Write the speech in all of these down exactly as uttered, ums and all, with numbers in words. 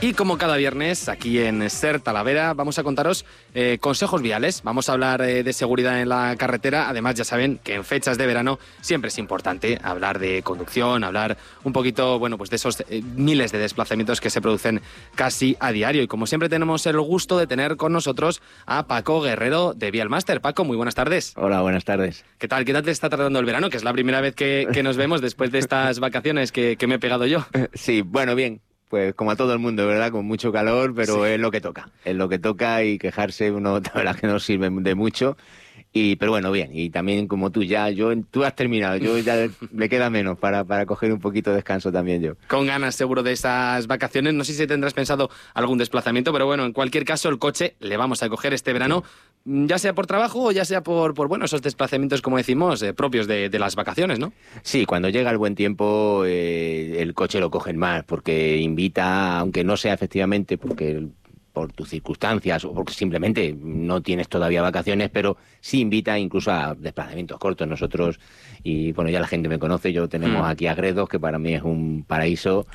Y como cada viernes, aquí en Ser Talavera, vamos a contaros eh, consejos viales. Vamos a hablar eh, de seguridad en la carretera. Además, ya saben que en fechas de verano siempre es importante hablar de conducción, hablar un poquito, bueno, pues de esos eh, miles de desplazamientos que se producen casi a diario. Y como siempre tenemos el gusto de tener con nosotros a Paco Guerrero de Vialmaster. Paco, muy buenas tardes. Hola, buenas tardes. ¿Qué tal? ¿Qué tal te está tratando el verano? Que es la primera vez que, que nos vemos después de estas vacaciones que, que me he pegado yo. Sí, bueno, bien. Pues como a todo el mundo, ¿verdad? Con mucho calor, pero sí. Es lo que toca. Es lo que toca y quejarse uno, la verdad que no sirve de mucho. Y, pero bueno, bien. Y también como tú ya, yo tú has terminado. Yo ya le queda menos para, para coger un poquito de descanso también yo. Con ganas seguro de esas vacaciones. No sé si tendrás pensado algún desplazamiento, pero bueno, en cualquier caso el coche le vamos a coger este verano, sí. Ya sea por trabajo o ya sea por, por bueno, esos desplazamientos, como decimos, eh, propios de, de las vacaciones, ¿no? Sí, cuando llega el buen tiempo eh, el coche lo cogen más porque invita, aunque no sea efectivamente porque... El, por tus circunstancias o porque simplemente no tienes todavía vacaciones, pero sí invita incluso a desplazamientos cortos. Nosotros, y bueno, ya la gente me conoce, yo tenemos mm. aquí a Gredos, que para mí es un paraíso,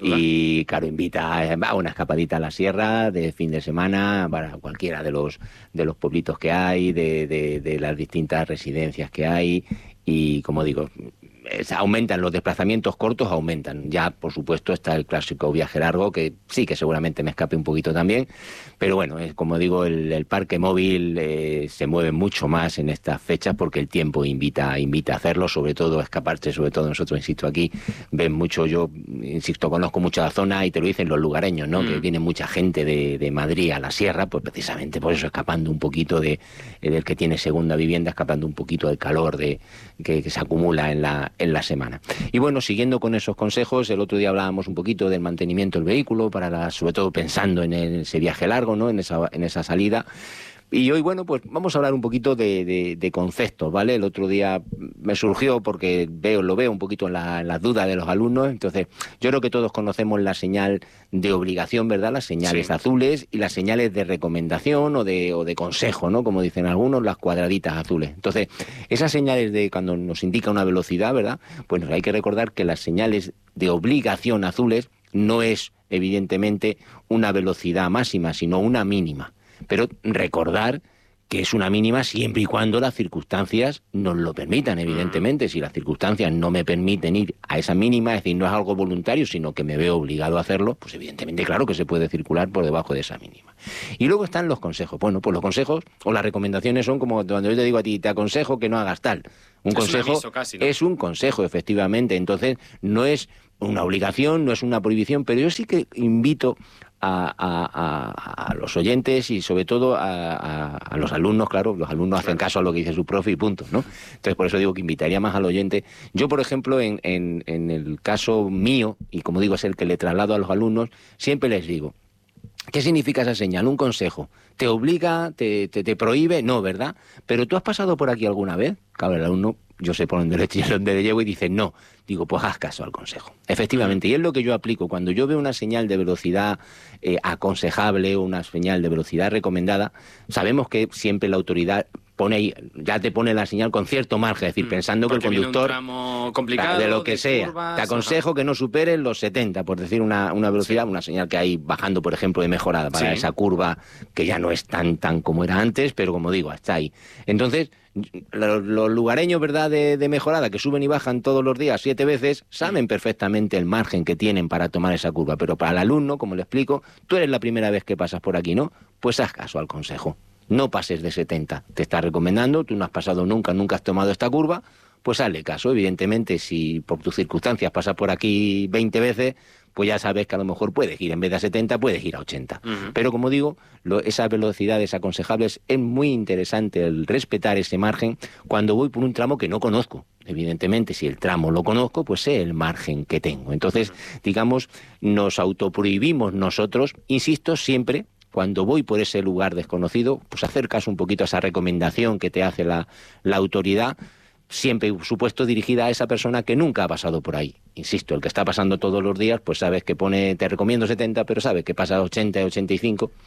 y claro, invita a una escapadita a la sierra de fin de semana para cualquiera de los de los pueblitos que hay, de, de, de las distintas residencias que hay, y como digo, aumentan los desplazamientos cortos, aumentan. Ya, por supuesto, está el clásico viaje largo, que sí que seguramente me escape un poquito también, pero bueno, es como digo, el, el parque móvil eh, se mueve mucho más en estas fechas porque el tiempo invita, invita a hacerlo, sobre todo a escaparse, sobre todo nosotros, insisto, aquí ven mucho, yo insisto, conozco mucho la zona y te lo dicen los lugareños, ¿no? Mm. Que viene mucha gente de, de Madrid a la sierra, pues precisamente por eso, escapando un poquito de, del que tiene segunda vivienda, escapando un poquito del calor de, que, que se acumula en la en la semana. Y bueno, siguiendo con esos consejos, el otro día hablábamos un poquito del mantenimiento del vehículo, para la, sobre todo pensando en ese viaje largo, ¿no? En esa, en esa salida. Y hoy, bueno, pues vamos a hablar un poquito de, de, de conceptos, ¿vale? El otro día me surgió porque veo, lo veo un poquito en, la, en las dudas de los alumnos. Entonces, yo creo que todos conocemos la señal de obligación, ¿verdad? Las señales sí. azules y las señales de recomendación o de, o de consejo, ¿no? Como dicen algunos, las cuadraditas azules. Entonces, esas señales de cuando nos indica una velocidad, ¿verdad? Pues hay que recordar que las señales de obligación azules no es, evidentemente, una velocidad máxima, sino una mínima. Pero recordar que es una mínima siempre y cuando las circunstancias nos lo permitan, evidentemente. Si las circunstancias no me permiten ir a esa mínima, es decir, no es algo voluntario, sino que me veo obligado a hacerlo, pues evidentemente, claro que se puede circular por debajo de esa mínima. Y luego están los consejos. Bueno, pues los consejos o las recomendaciones son como cuando yo te digo a ti, te aconsejo que no hagas tal. Un es consejo un aviso casi, ¿no? Es un consejo, efectivamente. Entonces, no es una obligación, no es una prohibición, pero yo sí que invito A, a, a, a los oyentes y sobre todo a, a, a los alumnos, claro, los alumnos hacen caso a lo que dice su profe y punto, ¿no? Entonces por eso digo que invitaría más al oyente. Yo, por ejemplo, en, en, en el caso mío, y como digo es el que le traslado a los alumnos, siempre les digo, ¿qué significa esa señal? Un consejo. ¿Te obliga? Te, te, te prohíbe? No, ¿verdad? Pero ¿tú has pasado por aquí alguna vez? Claro, el alumno, yo sé por dónde le, dónde le llevo y dice no. Digo, pues haz caso al consejo. Efectivamente, y es lo que yo aplico. Cuando yo veo una señal de velocidad eh, aconsejable o una señal de velocidad recomendada, sabemos que siempre la autoridad pone ahí, ya te pone la señal con cierto margen, es decir, pensando Porque que el conductor, viene un tramo complicado, de lo que de sea, curvas, te aconsejo ajá. que no superes los setenta, por decir una, una velocidad, sí. Una señal que hay bajando, por ejemplo, de mejorada para sí. Esa curva que ya no es tan tan como era antes, pero como digo, hasta ahí. Entonces, los, los lugareños, ¿verdad?, de, de mejorada, que suben y bajan todos los días siete veces, saben perfectamente el margen que tienen para tomar esa curva, pero para el alumno, como le explico, tú eres la primera vez que pasas por aquí, ¿no? Pues haz caso al consejo. No pases de setenta, te está recomendando, tú no has pasado nunca, nunca has tomado esta curva, pues hazle caso. Evidentemente, si por tus circunstancias pasas por aquí veinte veces, pues ya sabes que a lo mejor puedes ir, en vez de a setenta, puedes ir a ochenta. Uh-huh. Pero como digo, lo, esas velocidades aconsejables, es muy interesante el respetar ese margen cuando voy por un tramo que no conozco. Evidentemente, si el tramo lo conozco, pues sé el margen que tengo. Entonces, uh-huh. digamos, nos autoprohibimos nosotros, insisto, siempre, cuando voy por ese lugar desconocido, pues hacer caso un poquito a esa recomendación que te hace la, la autoridad, siempre, por supuesto, dirigida a esa persona que nunca ha pasado por ahí. Insisto, el que está pasando todos los días, pues sabes que pone, te recomiendo setenta, pero sabes que pasa ochenta y ochenta y cinco,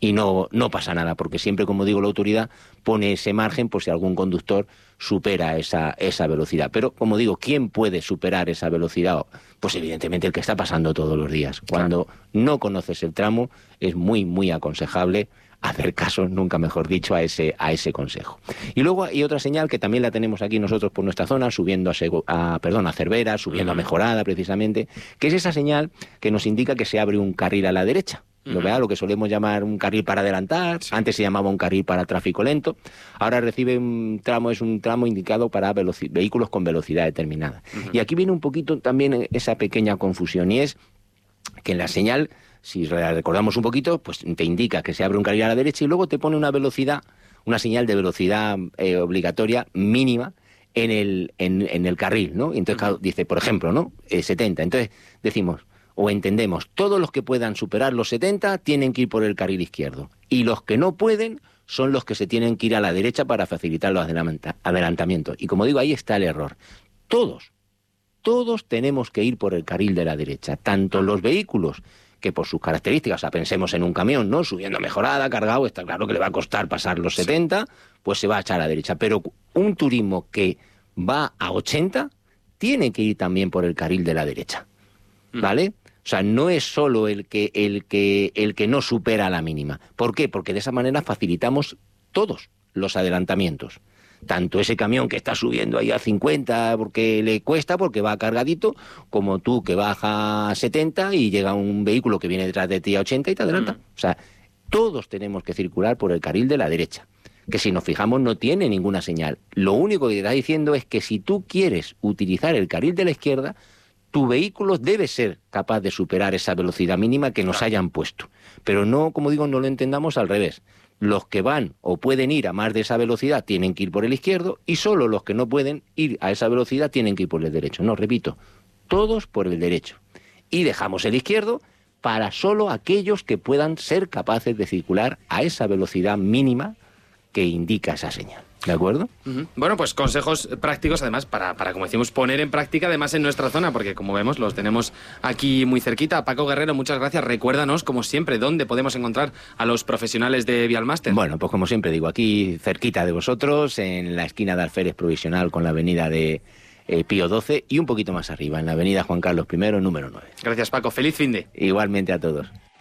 Y no, no pasa nada, porque siempre, como digo, la autoridad pone ese margen por si algún conductor supera esa, esa velocidad. Pero, como digo, ¿quién puede superar esa velocidad? Pues evidentemente el que está pasando todos los días. Cuando claro. no conoces el tramo, es muy, muy aconsejable hacer caso, nunca mejor dicho, a ese, a ese consejo. Y luego hay otra señal que también la tenemos aquí nosotros por nuestra zona, subiendo a, Sego, a, perdón, a Cervera, subiendo uh-huh. a Mejorada, precisamente, que es esa señal que nos indica que se abre un carril a la derecha. Lo, uh-huh. lo que solemos llamar un carril para adelantar, sí. antes se llamaba un carril para tráfico lento, ahora recibe un tramo, es un tramo indicado para veloci- vehículos con velocidad determinada. Uh-huh. Y aquí viene un poquito también esa pequeña confusión, y es que en la señal, si recordamos un poquito, pues te indica que se abre un carril a la derecha y luego te pone una velocidad, una señal de velocidad eh, obligatoria mínima en el, en, en el carril, ¿no? Y entonces uh-huh. dice, por ejemplo, ¿no? Eh, setenta. Entonces decimos, o entendemos, todos los que puedan superar los setenta tienen que ir por el carril izquierdo. Y los que no pueden son los que se tienen que ir a la derecha para facilitar los adelanta- adelantamientos. Y como digo, ahí está el error. Todos, todos tenemos que ir por el carril de la derecha. Tanto los vehículos que por sus características, o sea, pensemos en un camión, ¿no? Subiendo Mejorada, cargado, está claro que le va a costar pasar los setenta, pues se va a echar a la derecha. Pero un turismo que va a ochenta tiene que ir también por el carril de la derecha, ¿vale? O sea, no es solo el que, el que, el que no supera la mínima. ¿Por qué? Porque de esa manera facilitamos todos los adelantamientos. Tanto ese camión que está subiendo ahí a cincuenta porque le cuesta, porque va cargadito, como tú que baja a setenta y llega un vehículo que viene detrás de ti a ochenta y te adelanta. Mm. O sea, todos tenemos que circular por el carril de la derecha, que si nos fijamos no tiene ninguna señal. Lo único que te está diciendo es que si tú quieres utilizar el carril de la izquierda, tu vehículo debe ser capaz de superar esa velocidad mínima que nos hayan puesto. Pero no, como digo, no lo entendamos al revés. Los que van o pueden ir a más de esa velocidad tienen que ir por el izquierdo y solo los que no pueden ir a esa velocidad tienen que ir por el derecho. No, repito, todos por el derecho. Y dejamos el izquierdo para solo aquellos que puedan ser capaces de circular a esa velocidad mínima que indica esa señal. ¿De acuerdo? Uh-huh. Bueno, pues consejos prácticos, además, para, para, como decimos, poner en práctica, además, en nuestra zona, porque, como vemos, los tenemos aquí muy cerquita. Paco Guerrero, muchas gracias. Recuérdanos, como siempre, dónde podemos encontrar a los profesionales de Vialmaster. Bueno, pues como siempre digo, aquí cerquita de vosotros, en la esquina de Alférez Provisional con la avenida de eh, Pío doce y un poquito más arriba, en la avenida Juan Carlos primero, número nueve. Gracias, Paco. Feliz finde. Igualmente a todos.